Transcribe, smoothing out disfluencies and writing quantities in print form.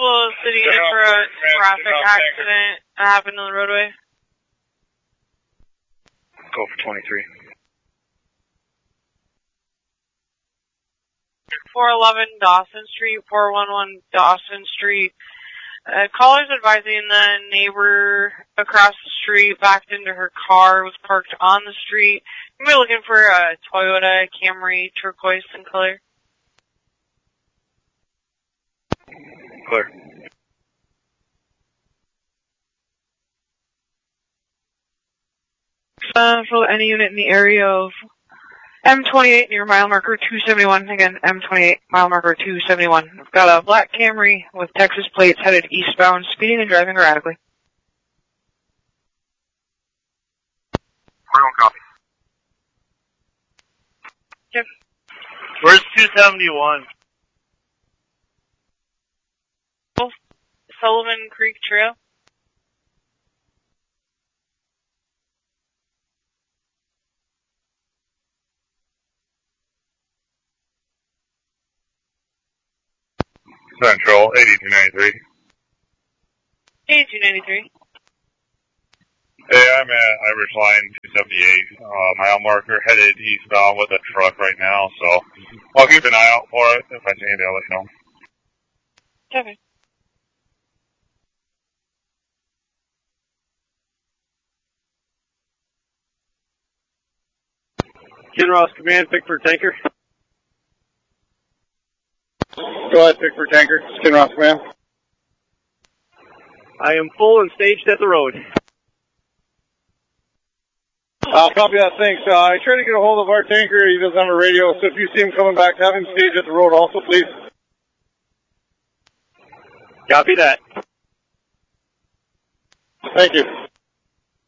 possible city for a traffic accident that happened on the roadway? Go for 23. 411 Dawson Street, 411 Dawson Street. Caller's advising the neighbor across the street backed into her car, was parked on the street. We're looking for a Toyota Camry turquoise in color. Clear. For any unit in the area of M28 near mile marker 271. Again, M28, mile marker 271. I've got a black Camry with Texas plates headed eastbound, speeding and driving erratically. Copy. Yep. Where's 271? Sullivan Creek Trail. Central, 8293. 8293. Hey, I'm at Irish Line 278, mile marker, headed eastbound with a truck right now, so I'll keep an eye out for it. If I see anything, I'll let you know. Okay. Kinross Command, Pickford Tanker. Go ahead, Pickford Tanker. Kinross Command. I am full and staged at the road. Copy that, thanks. I tried to get a hold of our tanker. He doesn't have a radio, so if you see him coming back, have him stage at the road also, please. Copy that. Thank you.